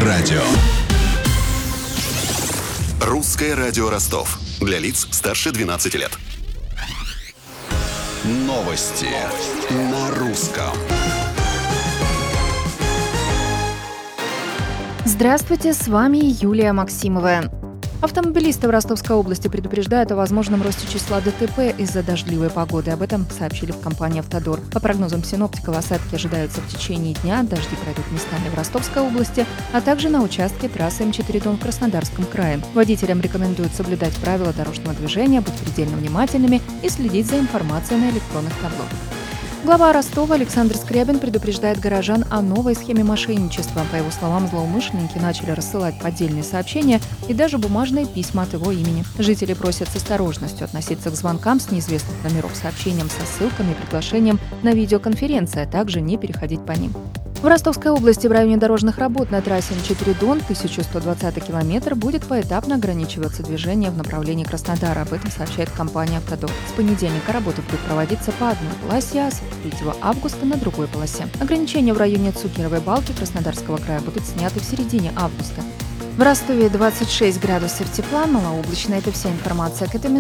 радио. Русское радио Ростов. Для лиц старше 12 лет. Новости на русском. Здравствуйте, с вами Юлия Максимова. Автомобилисты в Ростовской области предупреждают о возможном росте числа ДТП из-за дождливой погоды. Об этом сообщили в компании «Автодор». По прогнозам синоптиков, осадки ожидаются в течение дня. Дожди пройдут местами в Ростовской области, а также на участке трассы М4 Дон в Краснодарском крае. Водителям рекомендуют соблюдать правила дорожного движения, быть предельно внимательными и следить за информацией на электронных табло. Глава Ростова Александр Скрябин предупреждает горожан о новой схеме мошенничества. По его словам, злоумышленники начали рассылать поддельные сообщения и даже бумажные письма от его имени. Жители просят с осторожностью относиться к звонкам с неизвестных номеров, сообщениям со ссылками и приглашением на видеоконференции, а также не переходить по ним. В Ростовской области в районе дорожных работ на трассе М4 Дон 1120 километр будет поэтапно ограничиваться движение в направлении Краснодара. Об этом сообщает компания «Автодор». С понедельника работы будут проводиться по одной полосе, а с 3 августа на другой полосе. Ограничения в районе Цукеровой балки Краснодарского края будут сняты в середине августа. В Ростове 26 градусов тепла, малооблачно. Это вся информация к этой минуте.